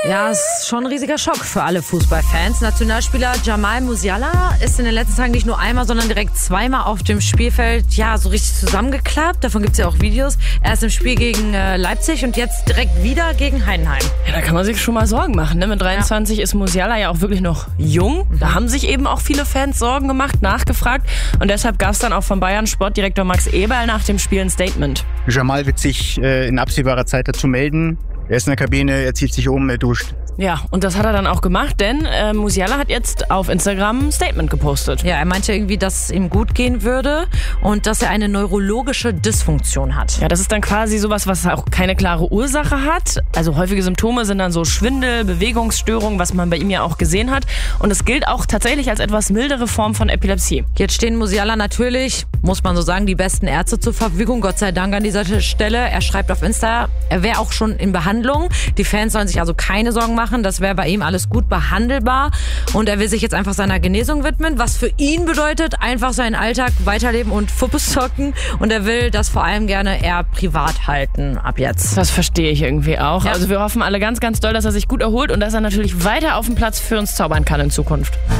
Ja, ist schon ein riesiger Schock für alle Fußballfans. Nationalspieler Jamal Musiala ist in den letzten Tagen nicht nur einmal, sondern direkt zweimal auf dem Spielfeld so richtig zusammengeklappt. Davon gibt es ja auch Videos. Erst im Spiel gegen Leipzig und jetzt direkt wieder gegen Heidenheim. Ja, da kann man sich schon mal Sorgen machen. Ne? Mit 23 ist Musiala ja auch wirklich noch jung. Da haben sich eben auch viele Fans Sorgen gemacht, nachgefragt. Und deshalb gab es dann auch vom Bayern-Sportdirektor Max Eberl nach dem Spiel ein Statement. Jamal wird sich in absehbarer Zeit dazu melden. Er ist in der Kabine, er zieht sich um, er duscht. Ja, und das hat er dann auch gemacht, denn Musiala hat jetzt auf Instagram ein Statement gepostet. Ja, er meinte irgendwie, dass es ihm gut gehen würde und dass er eine neurologische Dysfunktion hat. Ja, das ist dann quasi sowas, was auch keine klare Ursache hat. Also häufige Symptome sind dann so Schwindel, Bewegungsstörungen, was man bei ihm ja auch gesehen hat. Und es gilt auch tatsächlich als etwas mildere Form von Epilepsie. Jetzt stehen Musiala natürlich, muss man so sagen, die besten Ärzte zur Verfügung. Gott sei Dank an dieser Stelle. Er schreibt auf Insta, er wäre auch schon in Behandlung. Die Fans sollen sich also keine Sorgen machen. Das wäre bei ihm alles gut behandelbar. Und er will sich jetzt einfach seiner Genesung widmen, was für ihn bedeutet, einfach seinen Alltag weiterleben und Fuppes zocken. Und er will das vor allem gerne eher privat halten ab jetzt. Das verstehe ich irgendwie auch. Ja. Also wir hoffen alle ganz, ganz doll, dass er sich gut erholt und dass er natürlich weiter auf dem Platz für uns zaubern kann in Zukunft.